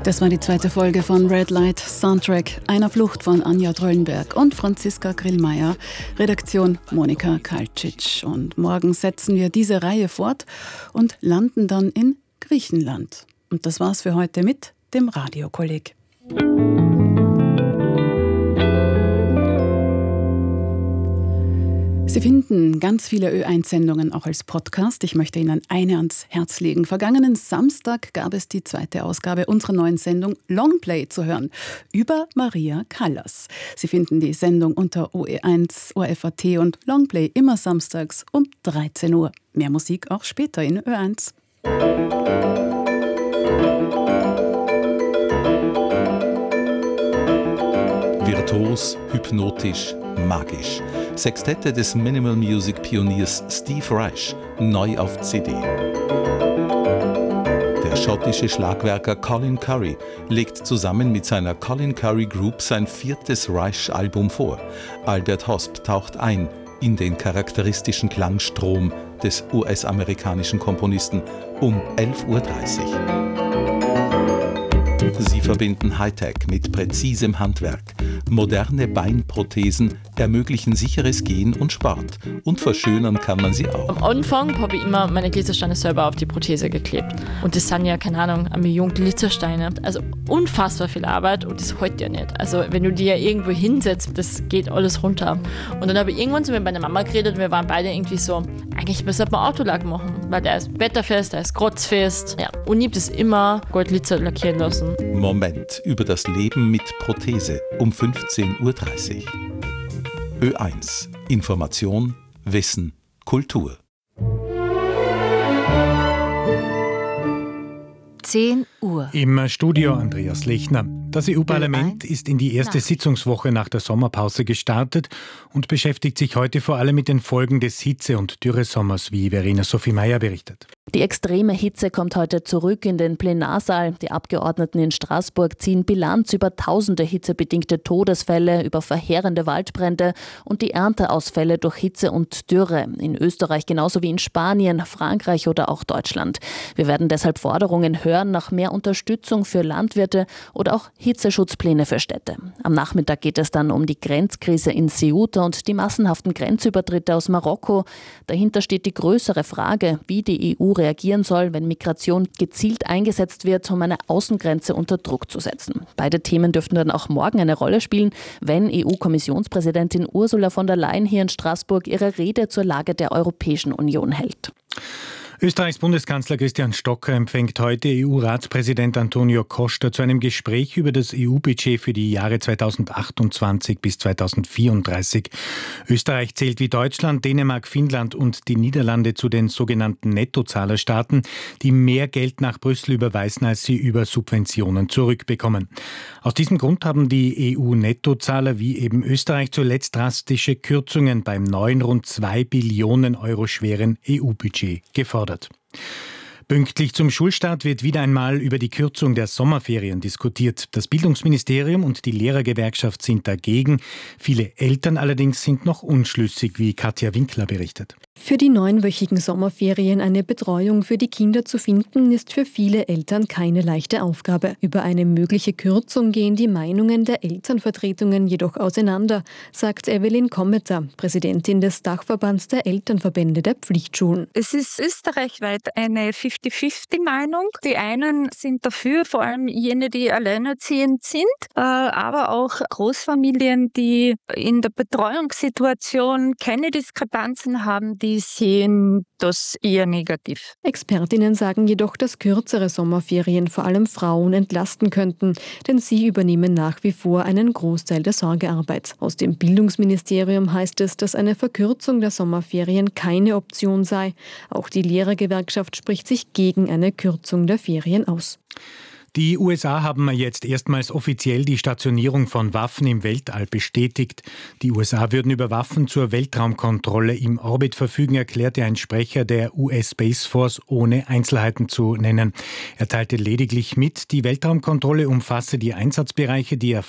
Das war die zweite Folge von Red Light Soundtrack, einer Flucht von Anja Tröllenberg und Franziska Grillmeier, Redaktion Monika Kalcic. Und morgen setzen wir diese Reihe fort und landen dann in Griechenland. Und das war's für heute mit dem Radiokolleg. Sie finden ganz viele Ö1-Sendungen auch als Podcast. Ich möchte Ihnen eine ans Herz legen. Vergangenen Samstag gab es die zweite Ausgabe unserer neuen Sendung Longplay zu hören über Maria Callas. Sie finden die Sendung unter OE1, ORF.at und Longplay immer samstags um 13 Uhr. Mehr Musik auch später in Ö1. Virtuos, hypnotisch, magisch. Sextette des Minimal Music Pioniers Steve Reich, neu auf CD. Der schottische Schlagwerker Colin Currie legt zusammen mit seiner Colin Currie Group sein 4. Reich-Album vor. Albert Hosp taucht ein in den charakteristischen Klangstrom des US-amerikanischen Komponisten um 11.30 Uhr. Sie verbinden Hightech mit präzisem Handwerk. Moderne Beinprothesen ermöglichen sicheres Gehen und Sport. Und verschönern kann man sie auch. Am Anfang habe ich immer meine Glitzersteine selber auf die Prothese geklebt. Und das sind ja, keine Ahnung, 1 Million Glitzersteine. Also unfassbar viel Arbeit und das hält ja nicht. Also wenn du die ja irgendwo hinsetzt, das geht alles runter. Und dann habe ich irgendwann so mit meiner Mama geredet und wir waren beide irgendwie so, eigentlich müsste man Autolack machen, weil der ist wetterfest, der ist krotzfest. Ja. Und ich habe das immer Goldglitzer lackieren lassen. Moment über das Leben mit Prothese um 15.30 Uhr. Ö1. Information, Wissen, Kultur. 10 Uhr. Im Studio Andreas Lechner. Das EU-Parlament ist in die erste Sitzungswoche nach der Sommerpause gestartet und beschäftigt sich heute vor allem mit den Folgen des Hitze- und Dürresommers, wie Verena Sophie Meyer berichtet. Die extreme Hitze kommt heute zurück in den Plenarsaal. Die Abgeordneten in Straßburg ziehen Bilanz über tausende hitzebedingte Todesfälle, über verheerende Waldbrände und die Ernteausfälle durch Hitze und Dürre. In Österreich genauso wie in Spanien, Frankreich oder auch Deutschland. Wir werden deshalb Forderungen hören nach mehr Unterstützung für Landwirte oder auch Hitzeschutzpläne für Städte. Am Nachmittag geht es dann um die Grenzkrise in Ceuta und die massenhaften Grenzübertritte aus Marokko. Dahinter steht die größere Frage, wie die EU reagieren soll, wenn Migration gezielt eingesetzt wird, um eine Außengrenze unter Druck zu setzen. Beide Themen dürften dann auch morgen eine Rolle spielen, wenn EU-Kommissionspräsidentin Ursula von der Leyen hier in Straßburg ihre Rede zur Lage der Europäischen Union hält. Österreichs Bundeskanzler Christian Stocker empfängt heute EU-Ratspräsident Antonio Costa zu einem Gespräch über das EU-Budget für die Jahre 2028 bis 2034. Österreich zählt wie Deutschland, Dänemark, Finnland und die Niederlande zu den sogenannten Nettozahlerstaaten, die mehr Geld nach Brüssel überweisen, als sie über Subventionen zurückbekommen. Aus diesem Grund haben die EU-Nettozahler wie eben Österreich zuletzt drastische Kürzungen beim neuen rund 2 Billionen Euro schweren EU-Budget gefordert. Pünktlich zum Schulstart wird wieder einmal über die Kürzung der Sommerferien diskutiert. Das Bildungsministerium und die Lehrergewerkschaft sind dagegen. Viele Eltern allerdings sind noch unschlüssig, wie Katja Winkler berichtet. Für die 9-wöchigen Sommerferien eine Betreuung für die Kinder zu finden, ist für viele Eltern keine leichte Aufgabe. Über eine mögliche Kürzung gehen die Meinungen der Elternvertretungen jedoch auseinander, sagt Evelyn Kommeter, Präsidentin des Dachverbands der Elternverbände der Pflichtschulen. Es ist österreichweit eine 50-50-Meinung. Die einen sind dafür, vor allem jene, die alleinerziehend sind, aber auch Großfamilien, die in der Betreuungssituation keine Diskrepanzen haben, die sehen das eher negativ. Expertinnen sagen jedoch, dass kürzere Sommerferien vor allem Frauen entlasten könnten, denn sie übernehmen nach wie vor einen Großteil der Sorgearbeit. Aus dem Bildungsministerium heißt es, dass eine Verkürzung der Sommerferien keine Option sei. Auch die Lehrergewerkschaft spricht sich gegen eine Kürzung der Ferien aus. Die USA haben jetzt erstmals offiziell die Stationierung von Waffen im Weltall bestätigt. Die USA würden über Waffen zur Weltraumkontrolle im Orbit verfügen, erklärte ein Sprecher der US Space Force, ohne Einzelheiten zu nennen. Er teilte lediglich mit, die Weltraumkontrolle umfasse die Einsatzbereiche, die